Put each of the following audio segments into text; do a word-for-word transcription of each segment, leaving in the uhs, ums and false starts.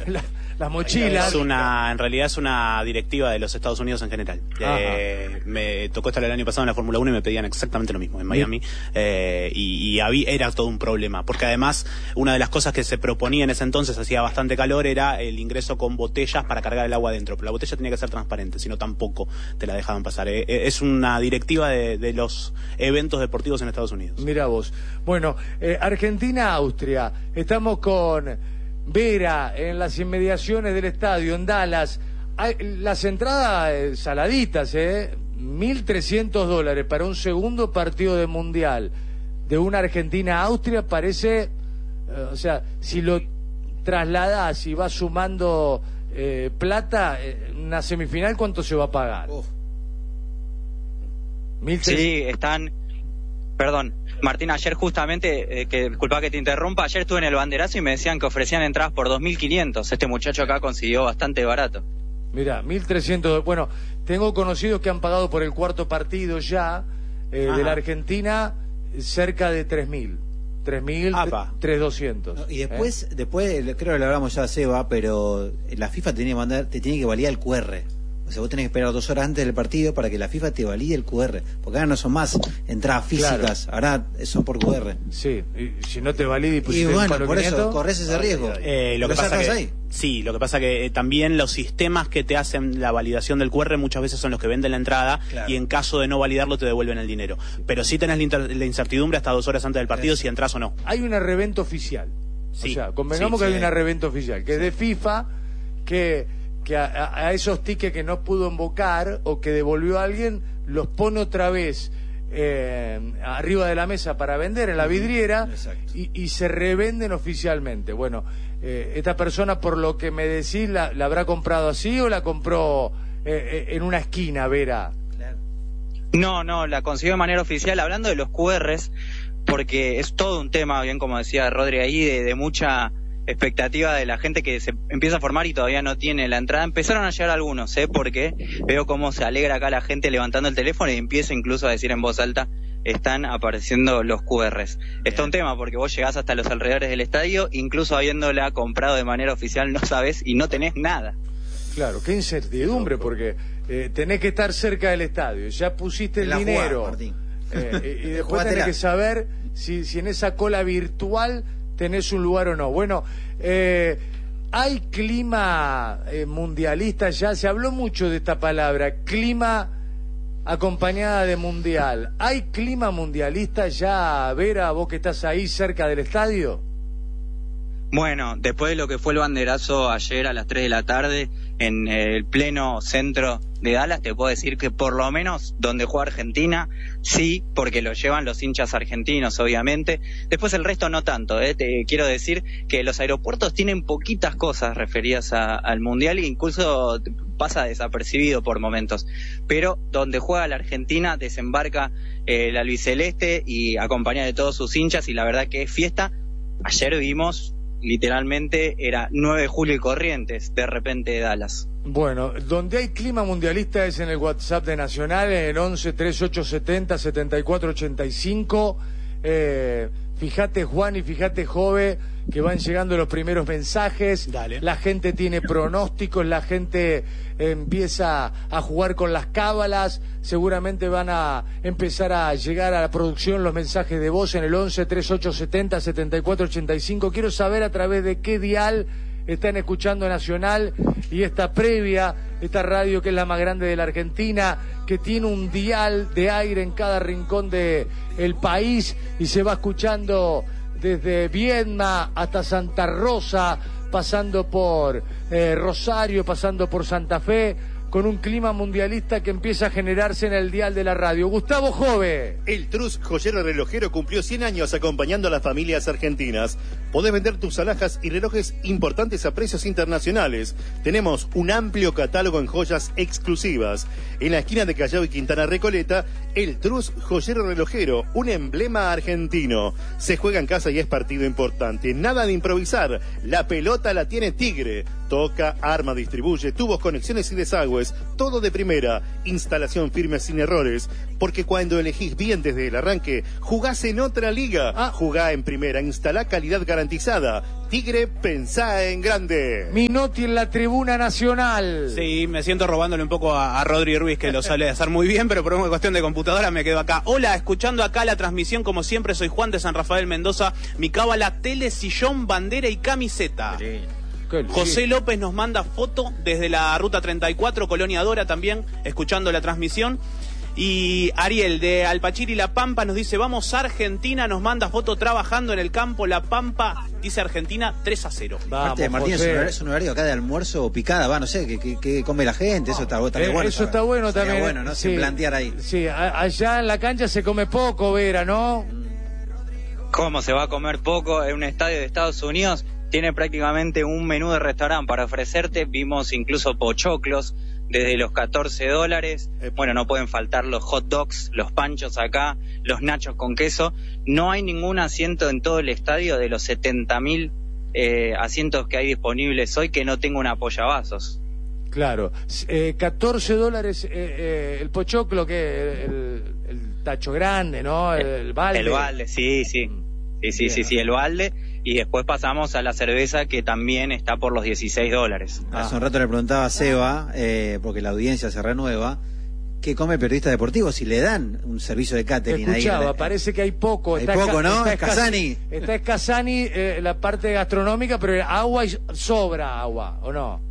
la, las mochilas. Es una, en realidad es una directiva de los Estados Unidos en general. Eh, me tocó estar el año pasado en la Fórmula uno y me pedían exactamente lo mismo en Miami. Eh, y y había, era todo un problema, porque además una de las cosas que se proponía en ese entonces, hacía bastante calor, era el ingreso con botellas para cargar el agua adentro. Pero la botella tenía que ser transparente, si no tampoco te la dejaban pasar. Eh, es una directiva de, de los eventos deportivos en Estados Unidos. Mira vos. Bueno, eh, Argentina-Austria. Estamos con Vera en las inmediaciones del estadio, en Dallas. Hay, las entradas eh, saladitas, ¿eh? mil trescientos dólares para un segundo partido de Mundial de una Argentina-Austria parece, eh, o sea, si lo trasladás y vas sumando eh, plata, eh, una semifinal, ¿cuánto se va a pagar? Uf. Sí, están... Perdón, Martín, ayer justamente, eh, que disculpa que te interrumpa, ayer estuve en el banderazo y me decían que ofrecían entradas por dos mil quinientos. Este muchacho acá consiguió bastante barato. Mira, mil trescientos. Bueno, tengo conocidos que han pagado por el cuarto partido ya eh, de la Argentina cerca de tres mil. tres mil, tres mil doscientos. No, y después, ¿eh? después, creo que lo hablamos ya, Seba, pero la FIFA te tiene que mandar, te tiene que validar el Q R. O sea, vos tenés que esperar dos horas antes del partido para que la FIFA te valide el Q R. Porque ahora no son más entradas físicas, claro. Ahora son por Q R. Sí, y si no te valida y pusiste y bueno, un por quinientos, eso corres ese riesgo. Eh, lo que pasa que ahí? Sí, lo que pasa que eh, también los sistemas que te hacen la validación del Q R muchas veces son los que venden la entrada, claro. Y en caso de no validarlo te devuelven el dinero. Pero sí tenés la, inter la incertidumbre hasta dos horas antes del partido, sí, si entras o no. Hay una reventa oficial. Sí. O sea, convengamos sí, que sí, hay una reventa oficial, que es de FIFA, que... que a, a esos tickets que no pudo invocar o que devolvió a alguien, los pone otra vez eh, arriba de la mesa para vender en la vidriera y, y se revenden oficialmente. Bueno, eh, esta persona, por lo que me decís, ¿la, la habrá comprado así o la compró eh, en una esquina, Vera? No, no, la consiguió de manera oficial, hablando de los Q Rs, porque es todo un tema, bien como decía Rodri ahí, de, de mucha... expectativa de la gente que se empieza a formar y todavía no tiene la entrada. Empezaron a llegar algunos, ¿eh? Porque veo cómo se alegra acá la gente levantando el teléfono y empieza incluso a decir en voz alta, están apareciendo los Q Rs. Está un tema porque vos llegás hasta los alrededores del estadio, incluso habiéndola comprado de manera oficial no sabés y no tenés nada. Claro, qué incertidumbre, porque eh, tenés que estar cerca del estadio, ya pusiste el dinero, jugada, eh, y, y después tenés que saber si, si en esa cola virtual tenés un lugar o no. Bueno, eh, hay clima eh, mundialista ya, se habló mucho de esta palabra, clima acompañada de mundial. ¿Hay clima mundialista ya, Vera, vos que estás ahí cerca del estadio? Bueno, después de lo que fue el banderazo ayer a las tres de la tarde en el pleno centro de Dallas, te puedo decir que por lo menos donde juega Argentina, sí, porque lo llevan los hinchas argentinos, obviamente. Después el resto no tanto, ¿eh? Te quiero decir que los aeropuertos tienen poquitas cosas referidas a, al Mundial e incluso pasa desapercibido por momentos. Pero donde juega la Argentina desembarca eh, la albiceleste y acompañada de todos sus hinchas y la verdad que es fiesta. Ayer vimos... literalmente era nueve de julio y Corrientes, de repente de Dallas. Bueno, donde hay clima mundialista es en el WhatsApp de Nacional, en once treinta y ocho setenta setenta y cuatro ochenta y cinco. Eh, fíjate, Juan, y fíjate, Jove, que van llegando los primeros mensajes. Dale. La gente tiene pronósticos, la gente eh, empieza a jugar con las cábalas. Seguramente van a empezar a llegar a la producción los mensajes de voz en el once treinta y ocho setenta setenta y cuatro ochenta y cinco. Quiero saber a través de qué dial están escuchando Nacional y esta previa, esta radio que es la más grande de la Argentina, que tiene un dial de aire en cada rincón de el país y se va escuchando desde Viedma hasta Santa Rosa, pasando por eh, Rosario, pasando por Santa Fe, con un clima mundialista que empieza a generarse en el dial de la radio. Gustavo Jove. El Trus Joyero Relojero cumplió cien años acompañando a las familias argentinas. Podés vender tus alhajas y relojes importantes a precios internacionales. Tenemos un amplio catálogo en joyas exclusivas. En la esquina de Callao y Quintana Recoleta, el Trus Joyero Relojero, un emblema argentino. Se juega en casa y es partido importante. Nada de improvisar. La pelota la tiene Tigre. Toca, arma, distribuye, tubos, conexiones y desagües, todo de primera, instalación firme sin errores, porque cuando elegís bien desde el arranque, jugás en otra liga, ah. jugá en primera, instalá calidad garantizada. Tigre, pensá en grande. Minotti en la tribuna nacional. Sí, me siento robándole un poco a, a Rodri Ruiz, que lo sale hacer muy bien, pero por una cuestión de computadora me quedo acá. Hola, escuchando acá la transmisión, como siempre, soy Juan de San Rafael Mendoza, mi cábala, tele, sillón, bandera y camiseta. Sí. José López nos manda foto desde la ruta treinta y cuatro, Colonia Dora, también escuchando la transmisión. Y Ariel de Alpachiri La Pampa nos dice, vamos Argentina, nos manda foto trabajando en el campo, La Pampa, dice Argentina tres a cero. Vamos, aparte, Martín, es un, horario, es un horario acá de almuerzo o picada, va, no sé, que, que, que come la gente, eso está, está eh, bueno. Eso está bueno también. Está bueno, ¿no? Sí, Sin plantear ahí. Sí, a, allá en la cancha se come poco, Vera, ¿no? ¿Cómo se va a comer poco en un estadio de Estados Unidos? Tiene prácticamente un menú de restaurante para ofrecerte. Vimos incluso pochoclos desde los catorce dólares. Bueno, no pueden faltar los hot dogs, los panchos acá, los nachos con queso. No hay ningún asiento en todo el estadio de los setenta mil eh, asientos que hay disponibles hoy que no tenga un apoyavasos. Claro, eh, catorce dólares eh, eh, el pochoclo, que el, el tacho grande, ¿no? El, el balde. El balde, sí, sí. Sí, sí, sí, sí, el balde. Y después pasamos a la cerveza, que también está por los dieciséis dólares. Ah. Hace un rato le preguntaba a Seba, eh, porque la audiencia se renueva, ¿qué come el periodista deportivo? Si le dan un servicio de catering. Escuchaba, ahí la... parece que hay poco. Hay está poco, ¿no? Está Escasani. Está Escasani, eh, la parte gastronómica, pero agua y sobra agua, ¿o no?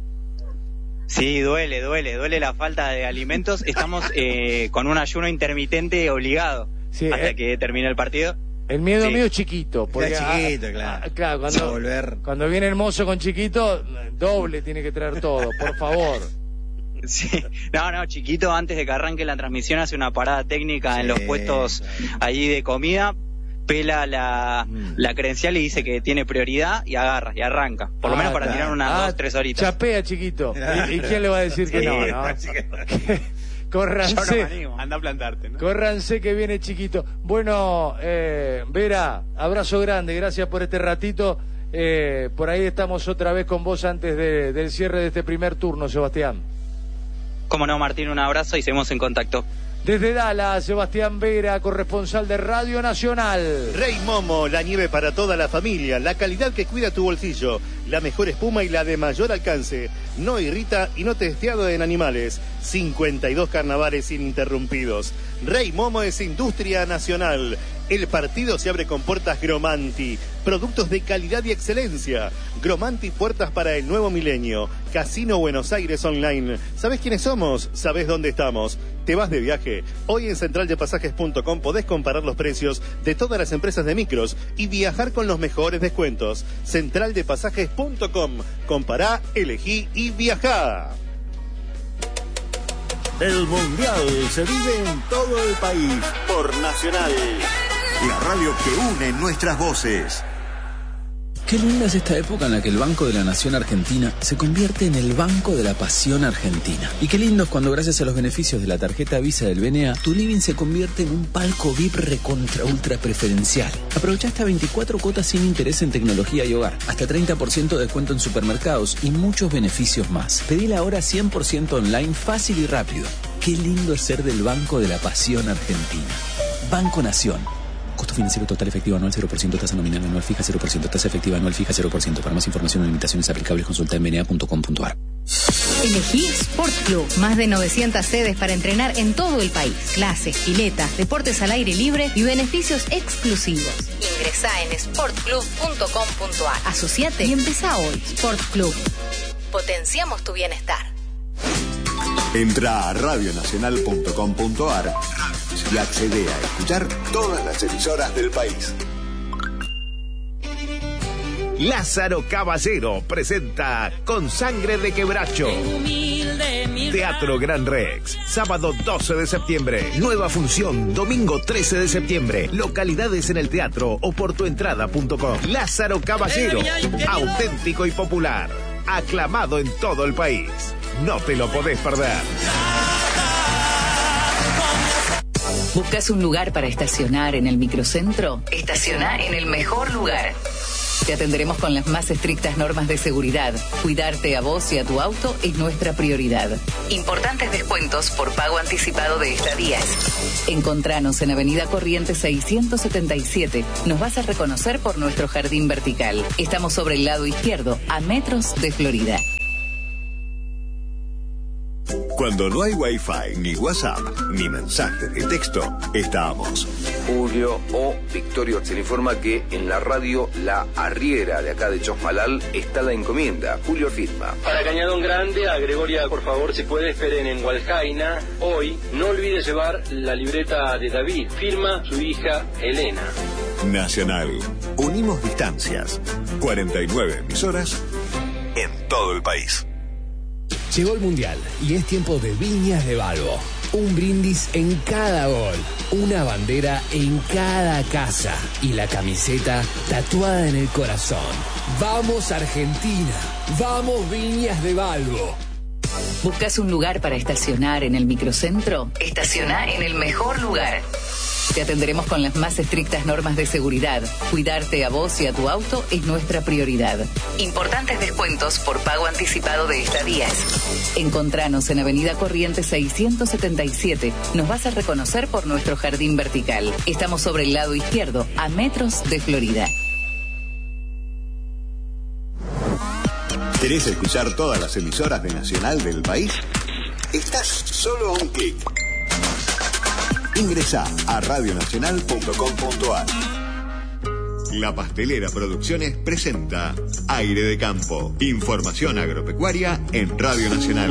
Sí, duele, duele, duele la falta de alimentos. Estamos eh, con un ayuno intermitente obligado sí, hasta eh... que termine el partido. El miedo sí. mío es chiquito. Porque, es chiquito, ah, claro. Ah, claro, cuando, volver. cuando viene el mozo con chiquito, doble tiene que traer todo, por favor. Sí, no, no, chiquito, antes de que arranque la transmisión hace una parada técnica sí, en los puestos claro. allí de comida, pela la, mm. la credencial y dice que tiene prioridad y agarra, y arranca. Por lo ah, menos para claro. tirar unas ah, dos, tres horitas. Chapea, chiquito. ¿Y, ¿Y quién le va a decir que sí, no, no? Córranse, no anda a plantarte, ¿no? Córranse que viene chiquito. Bueno, eh, Vera, abrazo grande, gracias por este ratito. Eh, por ahí estamos otra vez con vos antes de, del cierre de este primer turno, Sebastián. Cómo no, Martín, un abrazo y seguimos en contacto. Desde Dallas, Sebastián Vera, corresponsal de Radio Nacional. Rey Momo, la nieve para toda la familia, la calidad que cuida tu bolsillo, la mejor espuma y la de mayor alcance. No irrita y no testeado en animales. cincuenta y dos carnavales ininterrumpidos. Rey Momo es industria nacional. El partido se abre con puertas Gromanti, productos de calidad y excelencia. Gromanti, puertas para el nuevo milenio. Casino Buenos Aires Online. ¿Sabés quiénes somos? ¿Sabés dónde estamos? ¿Te vas de viaje? Hoy en central de pasajes punto com podés comparar los precios de todas las empresas de micros y viajar con los mejores descuentos. central de pasajes punto com. Compará, elegí y viajá. El Mundial se vive en todo el país por Nacional, la radio que une nuestras voces. Qué linda es esta época en la que el Banco de la Nación Argentina se convierte en el Banco de la Pasión Argentina. Y qué lindo es cuando, gracias a los beneficios de la tarjeta Visa del B N A, tu living se convierte en un palco V I P recontra ultra preferencial. Aprovecha hasta veinticuatro cuotas sin interés en tecnología y hogar, hasta treinta por ciento de descuento en supermercados y muchos beneficios más. Pedila ahora cien por ciento online, fácil y rápido. Qué lindo es ser del Banco de la Pasión Argentina. Banco Nación. Costo financiero total efectivo anual cero por ciento, tasa nominal anual fija cero por ciento, tasa efectiva anual fija cero por ciento. Para más información o limitaciones aplicables, consulta en b n a punto com punto a r. Elegí Sport Club. Más de novecientas sedes para entrenar en todo el país. Clases, piletas, deportes al aire libre y beneficios exclusivos. Ingresá en sport club punto com punto a r. Asociate y empezá hoy. Sport Club. Potenciamos tu bienestar. Entra a radio nacional punto com punto a r y accede a escuchar todas las emisoras del país. Lázaro Caballero presenta Con Sangre de Quebracho. Teatro Gran Rex, sábado doce de septiembre. Nueva función, domingo trece de septiembre. Localidades en el teatro o por tuentrada punto com. Lázaro Caballero, auténtico y popular. Aclamado en todo el país. No te lo podés perder. ¿Buscas un lugar para estacionar en el microcentro? Estaciona en el mejor lugar. Te atenderemos con las más estrictas normas de seguridad. Cuidarte a vos y a tu auto es nuestra prioridad. Importantes descuentos por pago anticipado de estadías. Encontranos en Avenida Corrientes seiscientos setenta y siete. Nos vas a reconocer por nuestro jardín vertical. Estamos sobre el lado izquierdo, a metros de Florida. Cuando no hay Wi-Fi, ni WhatsApp, ni mensajes de texto, estamos. Julio o Victorio se le informa que en la radio La Arriera de acá de Chosmalal está la encomienda. Julio firma. Para Cañadón Grande, a Gregoria, por favor, si puede, esperen en Hualcaina. Hoy, no olvide llevar la libreta de David. Firma su hija Elena. Nacional. Unimos distancias. cuarenta y nueve emisoras en todo el país. Llegó el Mundial y es tiempo de Viñas de Balbo. Un brindis en cada gol, una bandera en cada casa y la camiseta tatuada en el corazón. ¡Vamos Argentina! ¡Vamos Viñas de Balbo! ¿Buscas un lugar para estacionar en el microcentro? Estaciona en el mejor lugar. Te atenderemos con las más estrictas normas de seguridad. Cuidarte a vos y a tu auto es nuestra prioridad. Importantes descuentos por pago anticipado de estadías. Encontranos en Avenida Corrientes seiscientos setenta y siete. Nos vas a reconocer por nuestro jardín vertical. Estamos sobre el lado izquierdo, a metros de Florida. ¿Querés escuchar todas las emisoras de Nacional del país? Estás solo a un clic. Ingresá a radio nacional punto com punto a r. La Pastelera Producciones presenta Aire de Campo. Información agropecuaria en Radio Nacional.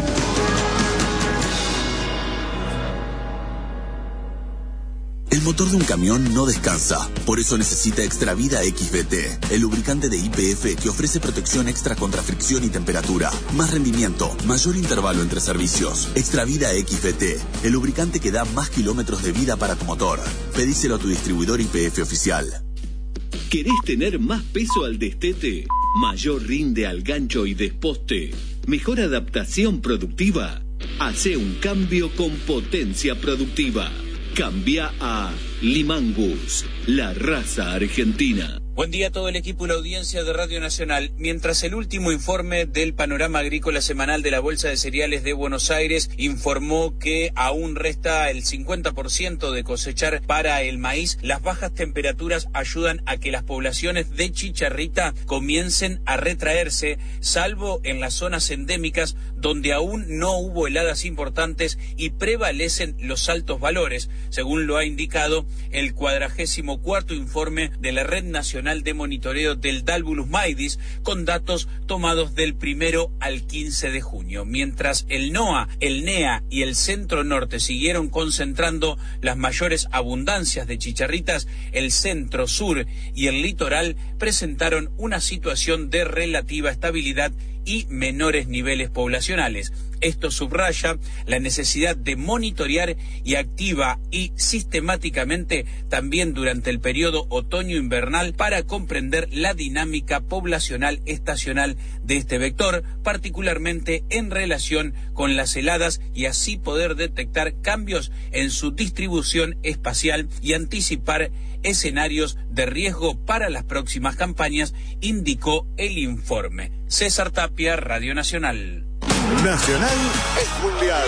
El motor de un camión no descansa, por eso necesita Extravida X B T, el lubricante de Y P F que ofrece protección extra contra fricción y temperatura, más rendimiento, mayor intervalo entre servicios. Extravida X B T, el lubricante que da más kilómetros de vida para tu motor. Pedíselo a tu distribuidor Y P F oficial. ¿Querés tener más peso al destete? ¿Mayor rinde al gancho y desposte? ¿Mejor adaptación productiva? Hace un cambio con potencia productiva. Cambia a Limangus, la raza argentina. Buen día a todo el equipo y la audiencia de Radio Nacional. Mientras el último informe del panorama agrícola semanal de la Bolsa de Cereales de Buenos Aires informó que aún resta el cincuenta por ciento de cosechar para el maíz, las bajas temperaturas ayudan a que las poblaciones de chicharrita comiencen a retraerse, salvo en las zonas endémicas donde aún no hubo heladas importantes y prevalecen los altos valores, según lo ha indicado el cuadragésimo cuarto informe de la Red Nacional de Monitoreo del Dalbulus Maidis, con datos tomados del primero al quince de junio. Mientras el NOA, el NEA y el Centro Norte siguieron concentrando las mayores abundancias de chicharritas, el Centro Sur y el Litoral presentaron una situación de relativa estabilidad y menores niveles poblacionales. Esto subraya la necesidad de monitorear y activa y sistemáticamente también durante el periodo otoño-invernal para comprender la dinámica poblacional estacional de este vector, particularmente en relación con las heladas, y así poder detectar cambios en su distribución espacial y anticipar escenarios de riesgo para las próximas campañas, indicó el informe. César Tapia, Radio Nacional. Nacional es mundial.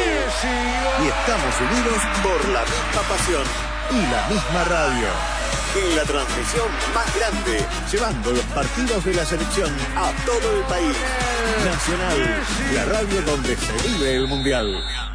Y estamos unidos por la misma pasión y la misma radio. En la transmisión más grande, llevando los partidos de la selección a todo el país. Nacional, la radio donde se vive el mundial.